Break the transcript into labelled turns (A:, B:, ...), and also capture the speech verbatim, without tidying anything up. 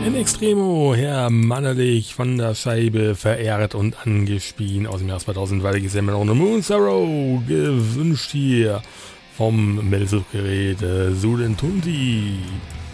A: In Extremo, Herr Mannerlich von der Scheibe, verehrt und angespien aus dem Jahr zweitausend, weil ich immer noch eine Moon Sorrow gewünscht hier vom Melsuchgerät äh, Sudentunti.